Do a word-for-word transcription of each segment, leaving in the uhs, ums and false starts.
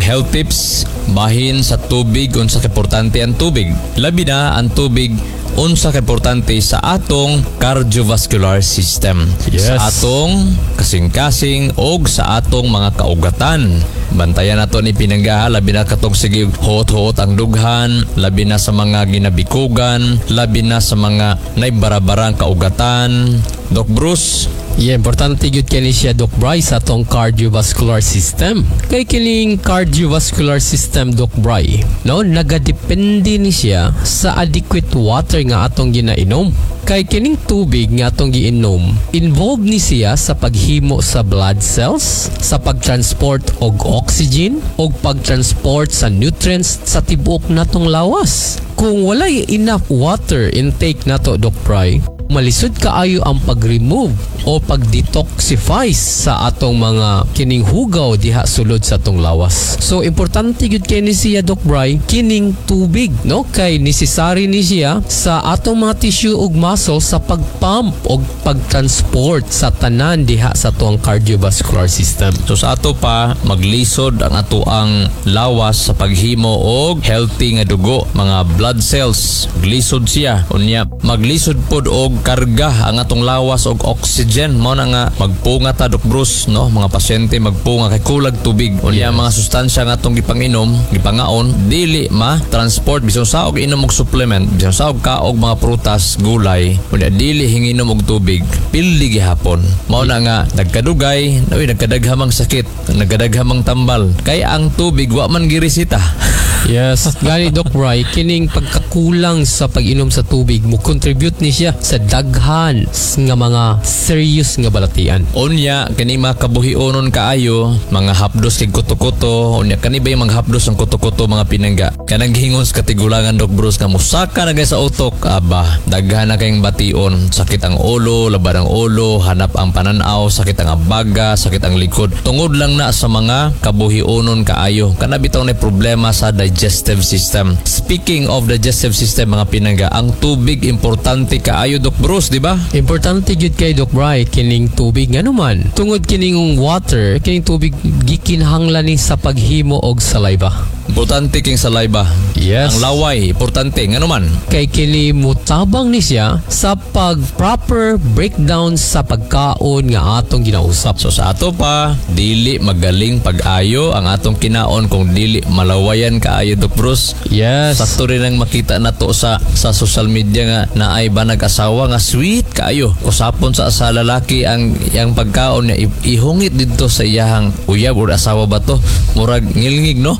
health tips bahin sa tubig, unsa ka importante ang tubig. Labi na ang tubig unsa ka importante sa atong cardiovascular system. Yes. Sa atong kasing-kasing o sa atong mga kaugatan. Bantayan nato ni pinangga, labi na katong sige hot-hot ang dughan, labi na sa mga ginabikugan, labi na sa mga naibarabarang kaugatan. Doc Bruce, yeah, importante gyud kini siya Doc Bryce sa atong cardiovascular system. Kay kining cardiovascular system Doc Bry, no, nagadepende ni siya sa adequate water nga atong ginainom. Kay kining tubig nga atong giinom, involved ni siya sa paghimo sa blood cells, sa pagtransport og oxygen, og pagtransport sa nutrients sa tibuok natong lawas. Kung walay enough water intake nato Doc Bry, malisod kaayo ang pag-remove o pag-detoxify sa atong mga kining hugaw diha sulod sa atong lawas. So importante gyud kay ni siya Doc Bry kining tubig, no, kay necessary ni siya sa atong mga tissue ug muscle sa pag-pump o pag-transport sa tanan diha sa atong cardiovascular system. so sa ato pa maglisod ang ato ang lawas sa paghimo og healthy nga dugo, mga blood cells. Glisod siya unya, maglisod pod og karga ang atong lawas og oxygen. Mao na nga magpunga ta Doc Bruce, no, mga pasyente magpunga kay kulag tubig. Unya Yes. mga sustansya nga atong gipanginom, gipangaon, dili ma transport bisan sa og inom og supplement, bisan sa og kaog mga prutas, gulay, unya dili hinginom og tubig, pildi gihapon. Mao na nga nagkadugay, nawi nagkadaghamang sakit, nagkadaghamang tambal kay ang tubig wa man giresita. Yes, gani Doc Bry, kining pagkakulang sa pag-inom sa tubig mo contribute ni siya sa daghan nga mga serious nga balatian. Unya kani mga kabuhionon kaayo, mga hapdos kay kuto-kuto. Unya kani ba yung mga hapdos ang kuto-kuto mga pinangga, kanang gihingon sa katigulangan Doc Bruce nga musaka na gay sa utok. Aba, daghan na kayong bation, sakit ang ulo, laban ang ulo, hanap ang pananaw, sakit ang abaga, sakit ang likod, tungod lang na sa mga kabuhionon kaayo. Kana bitaw na problema sa digestive system. Speaking of digestive system mga pinangga, ang tubig importante kaayo Doc Bruce, di ba? Importante gyud kay Doc Bry kining tubig nga naman. Tungod kining water, kining tubig gikinahanglan ni sa paghimo og saliva. Importante king saliva. Yes. Ang laway, importante. Nga naman, Kay kini mutabang ni siya sa pag proper breakdown sa pagkaon nga atong ginausap. so sa ato pa, dili magaling pag-ayo ang atong kinaon kung dili malawayan kaayo Doc Bruce. Yes. Sakto rin ang makita nato sa sa social media nga naay ba nag-asawa nga sweet kaayo. Usapon sa sa lalaki ang yang pagkaon niya i- ihungit dito sa iyahang uyab or asawa ba to? Murag ngilngig, no?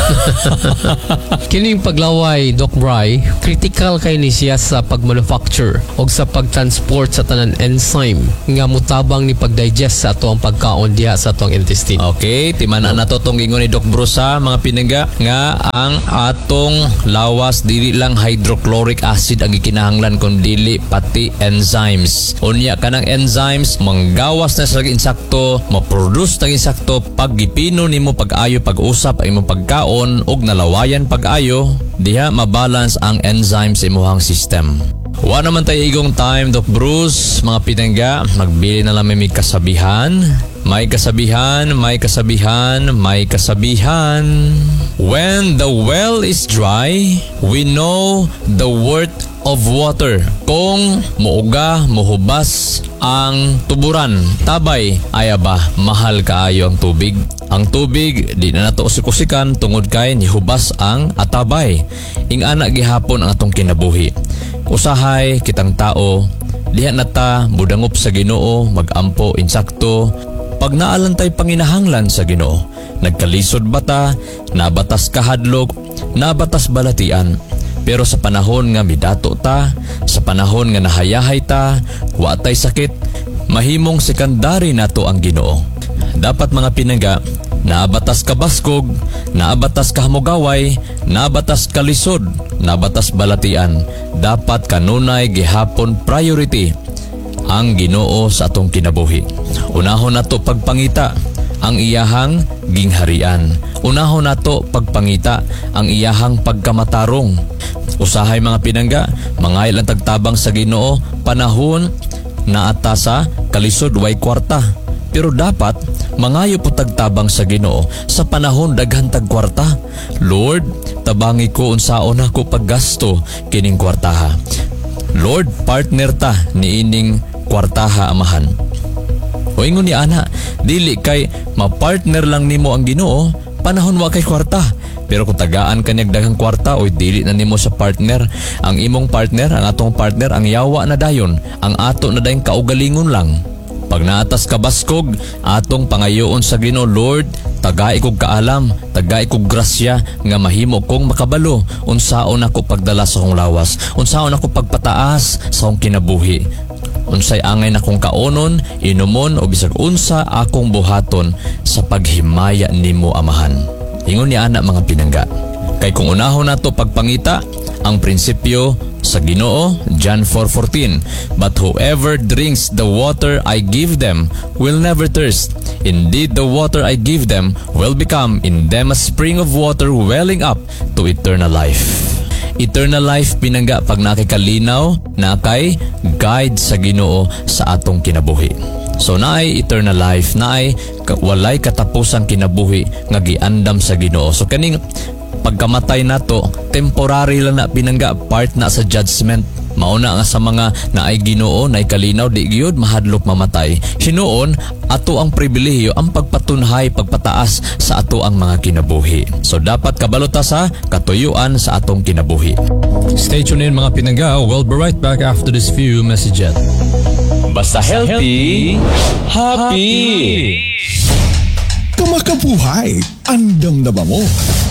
Kining paglaway Doc Bry, critical kay ni siya sa pagmanufacture o sa pagtransport sa tanan enzyme nga mutabang ni pagdigest sa ato ang pagkaon diha sa atong intestine. Okay, timanan na to tong gingon ni Doc Bruce sa mga pinangga nga ang atong lawas dili lang hydrochloric acid ang gikinahanglan kun dili pati enzymes. Unya kanang enzymes manggawas na sa insakto, ma-produce ng insakto pag gipino nimo pag-ayo pag-usap ang imong pagkaon og nalawayan pag-ayo, diha mabalance ang enzymes sa imong system. Wa naman tayo igong time Doc Bruce, mga pinangga, magbili na lang may kasabihan. May kasabihan, may kasabihan, may kasabihan. When the well is dry, we know the worth of water. Kung muuga, muhubas ang tuburan, tabay, ayaba, mahal kaayo ang tubig. Ang tubig, di na nato usik-usikan tungod kay nihubas ang atabay. Ing ana gihapon ang atong kinabuhi. Usahay kitang tao, diha na ta budangop sa Ginoo, magampo insakto. Pag naalantay panginahanglan sa Ginoo, nagkalisod bata, nabatas kahadlok, nabatas balatian. Pero sa panahon nga midato ta, sa panahon nga nahayahay ta, wa tay sakit, mahimong sekandary nato ang Ginoo. Dapat mga pinangga, naabatas ka baskog, naabatas ka hamugaway, naabatas ka lisod, naabatas balatian. Dapat kanunay gihapon priority ang Ginoo sa atong kinabuhi. Unahon nato pagpangita ang iyahang gingharian. Unahon nato pagpangita ang iyahang pagkamatarong. Usahay mga pinangga, mangayl ang tagtabang sa Ginoo, panahon na atasa kalisod way kwarta. Pero Pero dapat mangayo po tagtabang sa Ginoo sa panahon daghan tag kwarta. Lord, tabangi ko unsaon ako paggasto kining kwartaha. Lord, partner ta ni ining kwartaha amahan. O ingon ni ana, dili kay mapartner lang nimo ang Ginoo panahon wa kay kwarta. Pero kung tagaan kanyag daghang kwarta o dili na nimo sa partner, ang imong partner, ang atong partner, ang yawa na dayon, ang ato na dayong kaugalingon lang. Pag naatas ka baskog, atong pangayoon sa Ginoo, Lord, tagay kog kaalam, tagay kog grasya nga mahimo kong makabalo unsaon ako pagdala sa akong lawas, unsaon ako pagpataas sa akong kinabuhi. Unsay angay na kong kaonon, inumon o bisag unsa akong buhaton sa paghimaya nimo amahan. Ingon ni ana mga pinangga. Kay kung unahon nato pagpangita ang prinsipyo sa Ginoo, John four fourteen, but whoever drinks the water I give them will never thirst. Indeed, the water I give them will become in them a spring of water welling up to eternal life. Eternal life pinangga pag nakikalinaw na kay guide sa Ginoo sa atong kinabuhi. So naay eternal life, naay walay katapusang kinabuhi nga giandam sa Ginoo. So kaning pagkamatay nato, temporary lang na pinangga, part na sa judgment. Mauna nga sa mga naay Ginoo, naay kalinaw, di gyud mahadlok mamatay. Hinuon ato ang pribilehiyo ang pagpatunhay, pagpataas sa ato ang mga kinabuhi. So dapat kabalota sa katuyuan sa atong kinabuhi. Stay tuned in mga pinangga. We'll be right back after this few messages. Basta healthy, happy! Kamakabuhay, andam na ba mo?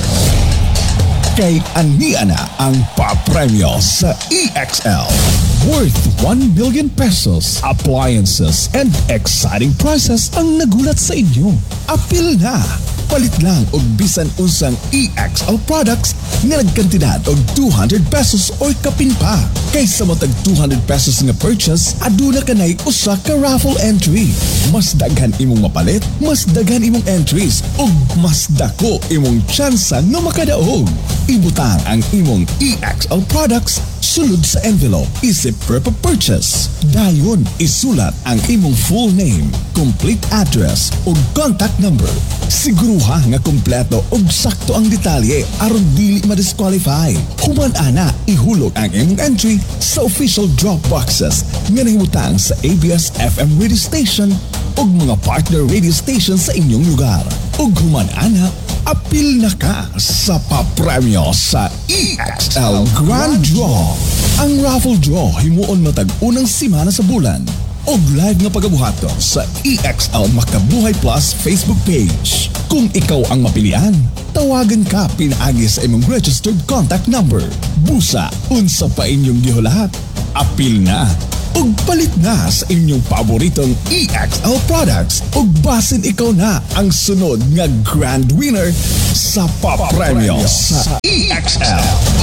Kay ania na ang papremyo sa E X L. Worth one million pesos, appliances, and exciting prizes ang nagulat sa inyo. Apil na! Palit lang og bisan unsang E X L products nga nagkantidad og two hundred pesos or kapin pa. Kaysa mo tag two hundred pesos nga purchase, aduna ka na'y usa ka raffle entry. Mas daghan imong mapalit, mas daghan imong entries, ug mas dako imong tsansa nga makadaog. Ibutang ang imong E X L products sulod sa envelope isip per purchase. Dayon isulat ang imong full name, complete address ug contact number. Siguruha nga kompleto ug sakto ang detalye aron dili ma-disqualify. Human ana ihulog ang imong entry sa official drop boxes nga nahimutang sa A B S F M radio station ug mga partner radio station sa inyong lugar. Ug human ana apil na ka sa papremyo sa E X L Grand Draw. Ang raffle draw himuon matag unang simana sa bulan. Og live nga pagabuhaton sa E X L Makabuhay Plus Facebook page. Kung ikaw ang mapilian, tawagan ka pinaagi sa imong registered contact number. Busa, unsa pa inyong gihulahat? Apil na! Ug palit na sa inyong paboritong E X L products ug basin ikaw na ang sunod nga grand winner sa papremyo sa E X L.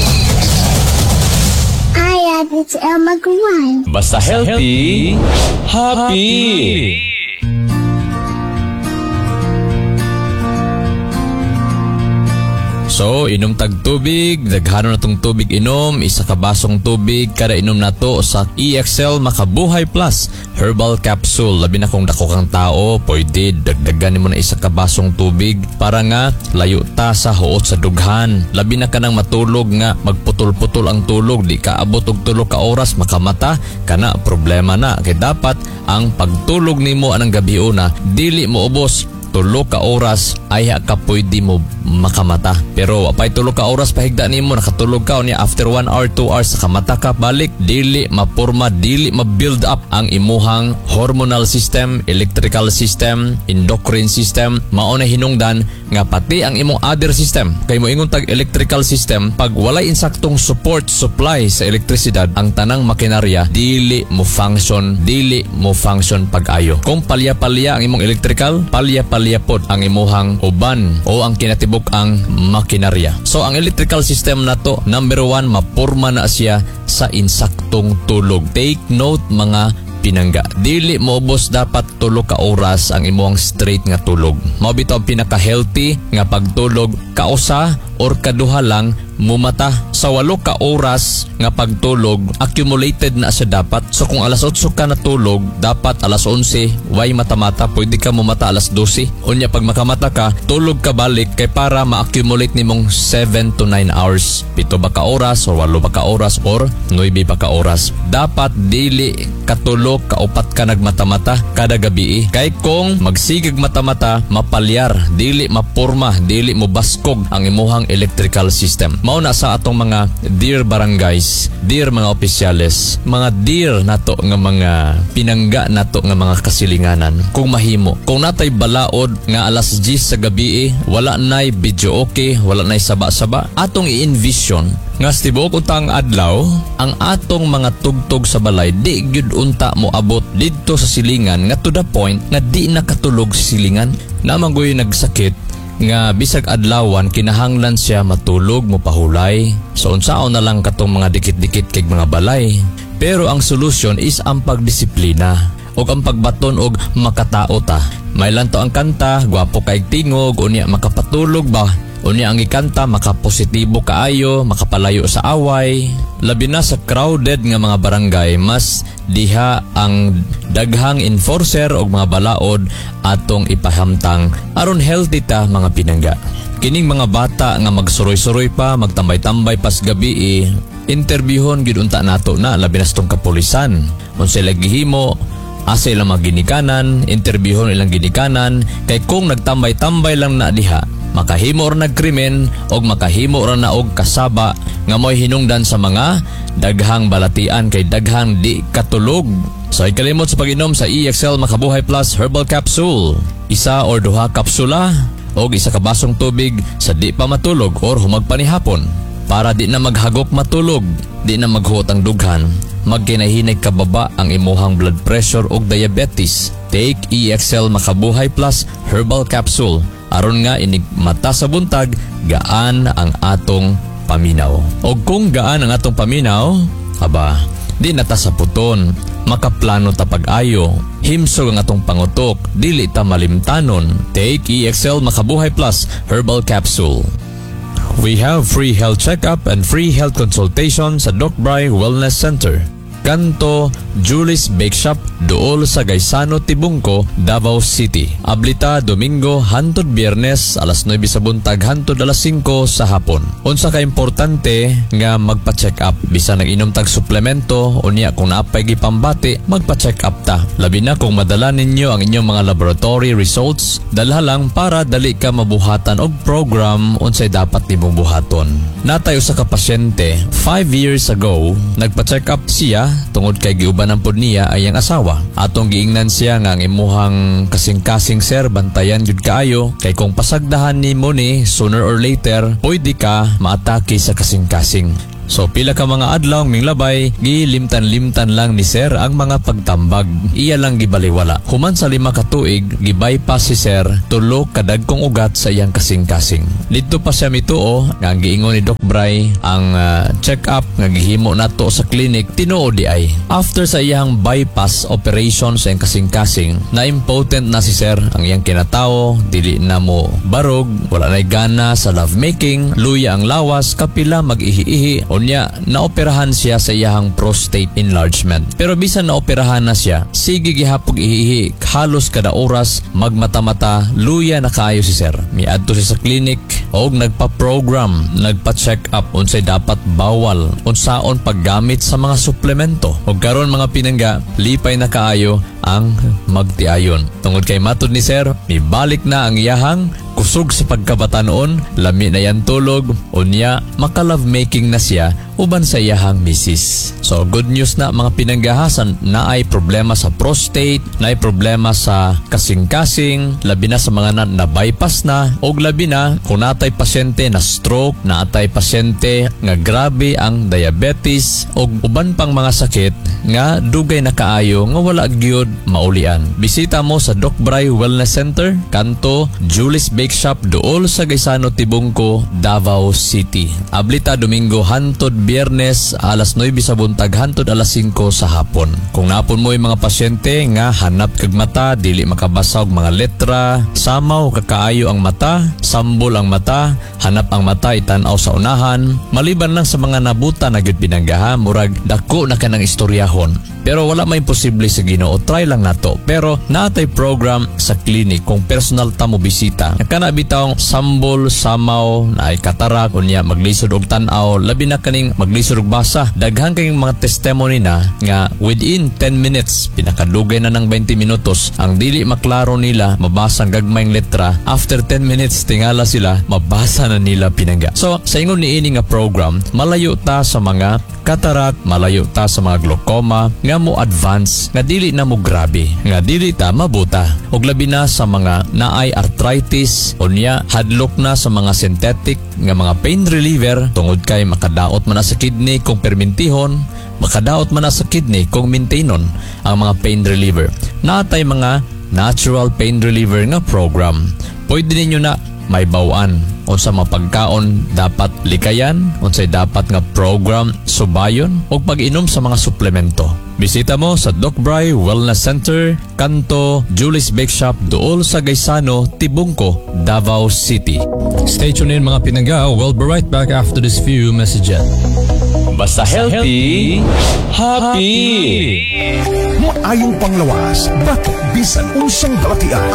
Hi, it's Elma Guan. Basta healthy, happy! So, inom tag tubig, daghanon na tong tubig inom, isa ka basong tubig, kada inom na to sa E X L Makabuhay Plus Herbal Capsule. Labi na kung dako kang tao, pwede dagdagan mo na isa ka basong tubig para nga layo ta sa huot sa dughan. Labi na ka nang matulog nga magputol-putol ang tulog, di ka abot og tulo ka oras makamata, kana problema na. Kay dapat ang pagtulog nimo anang gabi una, dili mo ubos tulo ka oras ay ka pwede mo makamata. Pero wapay tulo ka oras pahigda nimo nakatulog ka unya after one hour two hours kamata ka balik, dili mapurma, dili ma-build up ang imuhang hormonal system, electrical system, endocrine system. Mao na hinungdan nga pati ang imong other system. Kay mo ingon tag electrical system, pag walay insaktong support supply sa elektrisidad, ang tanang makinarya dili mo function, dili mo function pag-ayo. Kung palya-palya ang imong electrical, palya-palya pod ang imuhang uban o ang kinatibok ang makinarya. So ang electrical system na to, number one, mapurma na siya sa insaktong tulog. Take note mga pinangga, dili mo ubos dapat tulo ka oras ang imong straight nga tulog. Mao bitaw ang pinaka-healthy nga pagtulog, kausa or kaduha lang mumata. Sa walo ka oras nga pagtulog, accumulated na siya dapat. So kung alas otso ka natulog, dapat alas onse, way mata-mata, pwede ka mumata alas dose. Unya pag makamata ka, tulog ka balik kay para ma-accumulate nimong seven to nine hours. Pito ba ka oras, or walo ba ka oras, or nueve ba ka oras. Dapat dili katulog, kaupat ka nagmata-mata kada gabi. Kay kung magsigig mata-mata, mapalyar, dili mapurma, dili mo baskog ang imuhang electrical system. Mao na sa atong mga dear barangays, dear mga opisyales, mga dear nato nga mga pinangga nato nga mga kasilinganan. Kung mahimo, kung natay balaod nga alas diyes sa gabi, wala nay video okay, wala nay saba-saba, atong i-envision nga stibok untang adlaw ang atong mga tugtog sa balay di gyud unta mo abot didto sa silingan nga to the point nga di nakatulog sa silingan. Namanggoy nagsakit nga bisag adlawan kinahanglan siya matulog mo pahulay. So unsaon na lang katong mga dikit-dikit kay mga balay. Pero ang solusyon is ang pagdisiplina og ang pagbaton og makatao ta. May lanto ang kanta, gwapo kay tingog, unya makapatulog ba? Unya ang ikanta makapositibo kaayo, makapalayo sa away. Labi na sa crowded nga mga barangay, mas diha ang daghang enforcer og mga balaod atong ipahamtang aron healthy ta mga pinangga. Kining mga bata nga magsuroy-suroy pa, magtambay-tambay pas gabi, interbyuhon gyud unta nato na labi na sa tong kapulisan. Unsay lagihimo, asa ilang maginikanan, interbyuhon ilang ginikanan, kay kung nagtambay-tambay lang na diha, makahimo or nagkrimen o makahimo or na og kasaba nga mo'y hinungdan sa mga daghang balatian kay daghang di katulog. So ikalimot sa pag-inom sa E X L Makabuhay Plus Herbal Capsule. Isa or duha kapsula o isa ka basong tubig sa di pa matulog or humagpanihapon. Para di na maghagok matulog, di na maghuot ang dughan, magkinahinay kababa ang imuhang blood pressure o diabetes. Take E X L Makabuhay Plus Herbal Capsule. Aron nga inig mata sa buntag, gaan ang atong paminaw. O kung gaan ang atong paminaw, aba, di nata sa puton, makaplano ta pag-ayo, himsog ang atong pangutok, dili ta malimtanon. Take E X L Makabuhay Plus Herbal Capsule. We have free health checkup and free health consultation sa Doc Bry Wellness Center. Kanto Julie's Bake Shop dool sa Gaisano, Tibungco, Davao City. Ablita Domingo hantod Biyernes alas nueve sa buntag hantod alas singko sa hapon. Unsa ka importante nga magpa-check up bisan nag-inom tag suplemento unya kung naapay gipambati magpa-check up ta. Labi na kung madala ninyo ang inyong mga laboratory results, dalha lang para dali ka mabuhatan og program unsay dapat nimong buhaton. Natay usa ka pasyente five years ago nagpa-check up siya tungod kay giuban ang pod niya ay ang asawa. Atong giingnan siya nga ang imuhang kasing-kasing sir bantayan jud kaayo kay kung pasagdahan nimo ni sooner or later pwede ka maatake sa kasing-kasing. So pila ka mga adlaw minglabay, gilimtan-limtan lang ni sir ang mga pagtambag. Iya lang gibaliwala. Human sa lima ka tuig, gibypass si sir tulo kadagkong ugat sa iyang kasing-kasing. Dito pa siya mituo nga ang giingon ni Doc Bry ang uh, check-up nga gihimo nato sa clinic tinuo di ay. After sa iyang bypass operation sa iyang kasing-kasing, na impotent na si sir ang iyang kinatawo, dili na mo barog, wala na gana sa lovemaking, luya ang lawas, kapila mag-ihi-ihi. Unya, naoperahan siya sa iyahang prostate enlargement. Pero bisan naoperahan na siya, sige gihapog ihihi, halos kada oras, magmata-mata, luya na kaayo si sir. Miadto siya sa clinic, og nagpa-program, nagpa-check up, unsay dapat bawal, unsaon paggamit sa mga suplemento. Og karon mga pinangga, lipay na kaayo ang magtiayon. Tungod kay matod ni sir, mibalik na ang iyahang kusog sa pagkabatanon, lami na yan tulog, unya maka-lovemaking na siya uban sa iyahang misis. So good news na mga pinanggahasan na ay problema sa prostate, na ay problema sa kasing-kasing, labi na sa mga na, na bypass na, og labi na kung natay pasyente na stroke, natay pasyente nga grabe ang diabetes, og uban pang mga sakit nga dugay na kaayo nga wala gyud maulian. Bisita mo sa Doc Bry Wellness Center, kanto Julie's Bake Shop dool sa Gaisano, Tibungco, Davao City. Ablita Domingo hantod Biyernes alas nuwebe sa buntag hantod alas singko sa hapon. Kung napon mo yung mga pasyente nga hanap kag mata, dili makabasa og mga letra, samaw kakaayo ang mata, sambol ang mata, hanap ang mata itan-aw sa unahan, maliban lang sa mga nabuta na gyud pinanggaha, murag dako na kanang istoryahon. Pero wala may imposible sa Ginoo, try lang nato. Pero natay program sa clinic kung personal ta mo bisita. Kana bitawng sambol, samaw, na ay katarak, unya maglisod og tan-aw, labi na kaning maglisod og basa. Daghang kayong mga testimony na nga within ten minutes, pinakadugay na ng twenty minutos, ang dili maklaro nila, mabasa ang gagmayng letra. After ten minutes, tingala sila, mabasa na nila pinangga. So, sa ingon ni ini nga program, malayo ta sa mga katarak, malayo ta sa mga glaucoma, nga mo advance, nga dili na mo grabe, nga dili ta mabuta. Og labi na sa mga naay arthritis, unya hadlok na sa mga synthetic nga mga pain reliever, tungod kay makadaot man na sa kidney kung permintihon, makadaot man na sa kidney kung maintenon ang mga pain reliever. Natay mga natural pain reliever nga program. Pwede ninyo na may bawaan unsa mapagkaon dapat likayan, unsay dapat nga program subayon og pag-inom sa mga suplemento. Bisita mo sa Doc Bry Wellness Center, Kanto Julius Bake Shop, duol sa Gaisano, Tibungco, Davao City. Stay tuned in mga pinangga. We'll be right back after this few messages. Basta healthy, happy! Maayong panglawas, batok bisan unsang balatian